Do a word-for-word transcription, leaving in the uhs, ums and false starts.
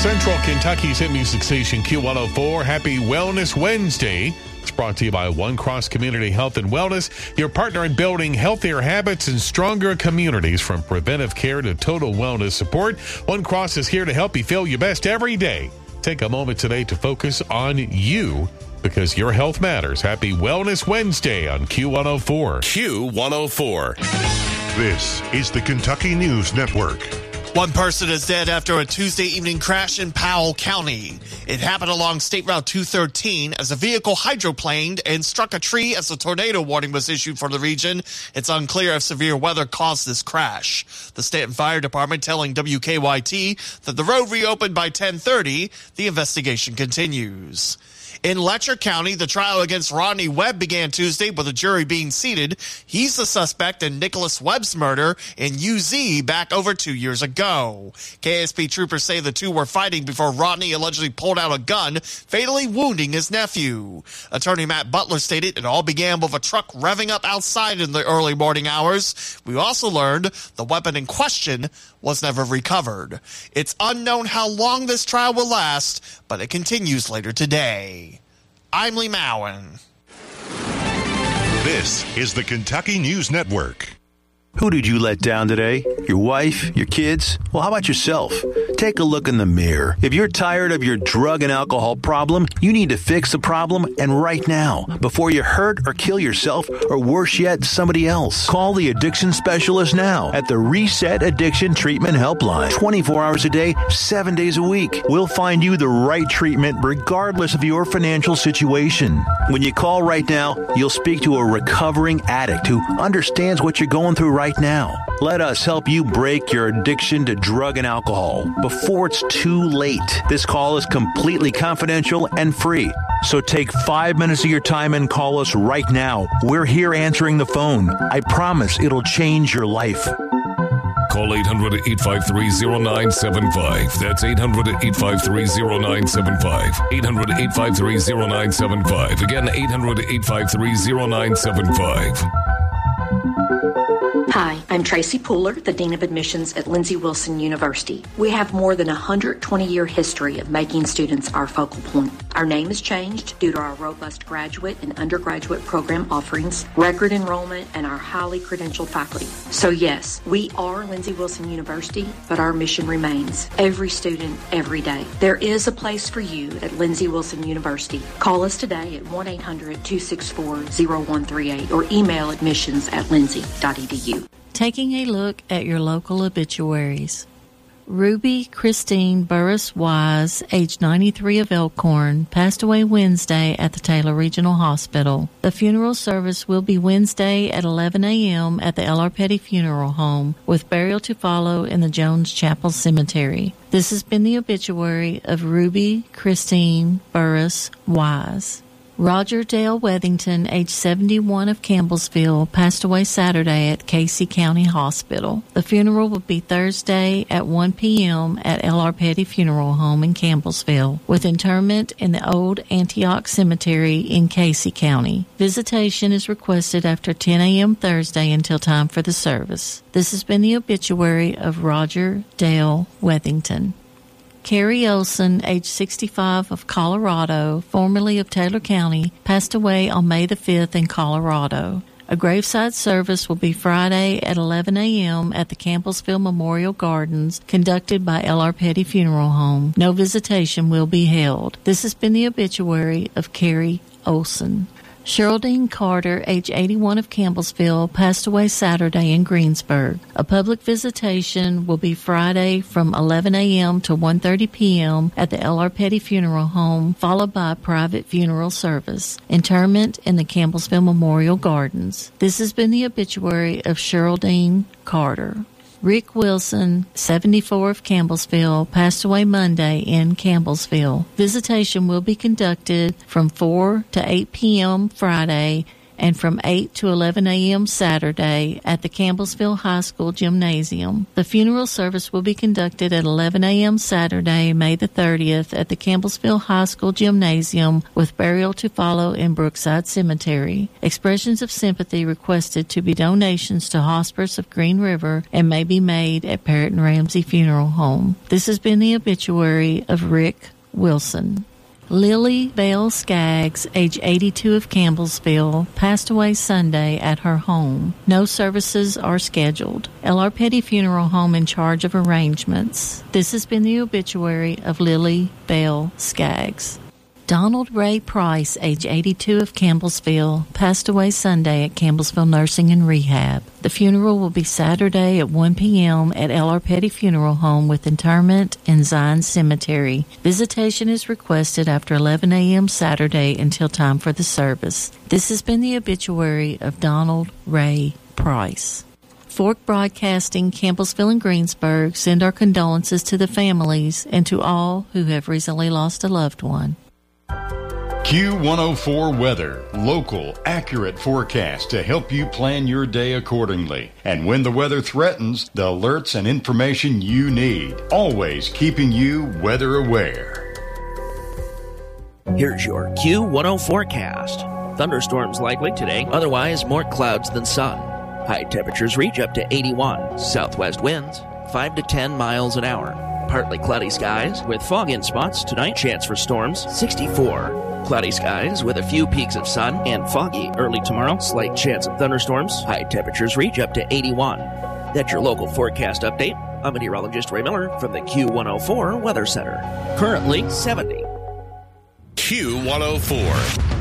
Central Kentucky's hit music station Q one oh four. Happy Wellness Wednesday. It's brought to you by One Cross Community Health and Wellness, your partner in building healthier habits and stronger communities. From preventive care to total wellness support, One Cross is here to help you feel your best every day. Take a moment today to focus on you, because your health matters. Happy Wellness Wednesday on Q one oh four. Q one oh four. This is the Kentucky News Network. One person is dead after a Tuesday evening crash in Powell County. It happened along State Route two thirteen as a vehicle hydroplaned and struck a tree as a tornado warning was issued for the region. It's unclear if severe weather caused this crash. The Stanton Fire Department telling W K Y T that the road reopened by ten thirty. The investigation continues. In Letcher County, the trial against Rodney Webb began Tuesday with a jury being seated. He's the suspect in Nicholas Webb's murder in U Z back over two years ago. K S P troopers say the two were fighting before Rodney allegedly pulled out a gun, fatally wounding his nephew. Attorney Matt Butler stated it all began with a truck revving up outside in the early morning hours. We also learned the weapon in question was never recovered. It's unknown how long this trial will last, but it continues later today. I'm Lee Mowen. This is the Kentucky News Network. Who did you let down today? Your wife? Your kids? Well, how about yourself? Take a look in the mirror. If you're tired of your drug and alcohol problem, you need to fix the problem, and right now, before you hurt or kill yourself, or worse yet, somebody else. Call the addiction specialist now at the Reset Addiction Treatment Helpline. twenty-four hours a day, seven days a week. We'll find you the right treatment regardless of your financial situation. When you call right now, you'll speak to a recovering addict who understands what you're going through right now. Let us help you break your addiction to drug and alcohol before it's too late. This call is completely confidential and free. So take five minutes of your time and call us right now. We're here answering the phone. I promise it'll change your life. Call eight hundred, eight five three, zero nine seven five. That's eight hundred, eight five three, zero nine seven five. eight hundred, eight five three, zero nine seven five. Again, eight hundred, eight five three, zero nine seven five. Hi, I'm Tracy Pooler, the Dean of Admissions at Lindsey Wilson University. We have more than a one hundred twenty year history of making students our focal point. Our name has changed due to our robust graduate and undergraduate program offerings, record enrollment, and our highly credentialed faculty. So yes, we are Lindsey Wilson University, but our mission remains every student, every day. There is a place for you at Lindsey Wilson University. Call us today at one eight hundred, two six four, zero one three eight or email admissions at lindsey dot e d u. Taking a look at your local obituaries. Ruby Christine Burris Wise, age ninety-three, of Elkhorn, passed away Wednesday at the Taylor Regional Hospital. The funeral service will be Wednesday at eleven a.m. at the L R. Petty Funeral Home, with burial to follow in the Jones Chapel Cemetery. This has been the obituary of Ruby Christine Burris Wise. Roger Dale Wethington, age seventy-one, of Campbellsville, passed away Saturday at Casey County Hospital. The funeral will be Thursday at one p.m. at L R. Petty Funeral Home in Campbellsville, with interment in the Old Antioch Cemetery in Casey County. Visitation is requested after ten a.m. Thursday until time for the service. This has been the obituary of Roger Dale Wethington. Carrie Olson, age sixty-five, of Colorado, formerly of Taylor County, passed away on May the fifth in Colorado. A graveside service will be Friday at eleven a.m. at the Campbellsville Memorial Gardens, conducted by L R. Petty Funeral Home. No visitation will be held. This has been the obituary of Carrie Olson. Sheraldine Carter, age eighty-one, of Campbellsville, passed away Saturday in Greensburg. A public visitation will be Friday from eleven a.m. to one thirty p.m. at the L R. Petty Funeral Home, followed by a private funeral service. Interment in the Campbellsville Memorial Gardens. This has been the obituary of Sheraldine Carter. Rick Wilson, seventy-four, of Campbellsville, passed away Monday in Campbellsville. Visitation will be conducted from four to eight p.m. Friday and from eight to eleven a.m. Saturday at the Campbellsville High School Gymnasium. The funeral service will be conducted at eleven a.m. Saturday, May the thirtieth at the Campbellsville High School Gymnasium, with burial to follow in Brookside Cemetery. Expressions of sympathy requested to be donations to Hospice of Green River and may be made at Parrott and Ramsey Funeral Home. This has been the obituary of Rick Wilson. Lily Bell Skaggs, age eighty-two, of Campbellsville, passed away Sunday at her home. No services are scheduled. L R. Petty Funeral Home in charge of arrangements. This has been the obituary of Lily Bell Skaggs. Donald Ray Price, age eighty-two, of Campbellsville, passed away Sunday at Campbellsville Nursing and Rehab. The funeral will be Saturday at one p.m. at L R. Petty Funeral Home with interment in Zion Cemetery. Visitation is requested after eleven a.m. Saturday until time for the service. This has been the obituary of Donald Ray Price. Fork Broadcasting, Campbellsville and Greensburg send our condolences to the families and to all who have recently lost a loved one. Q one oh four Weather. Local, accurate forecast to help you plan your day accordingly. And when the weather threatens, the alerts and information you need. Always keeping you weather aware. Here's your Q one oh forecast. Thunderstorms likely today, otherwise more clouds than sun. High temperatures reach up to eighty-one. Southwest winds, five to ten miles an hour. Partly cloudy skies with fog in spots tonight. Chance for storms, sixty-four. Cloudy skies with a few peaks of sun and foggy early tomorrow. Slight chance of thunderstorms. High temperatures reach up to eighty-one. That's your local forecast update. I'm meteorologist Ray Miller from the Q one oh four Weather Center. Currently seventy. Q one oh four.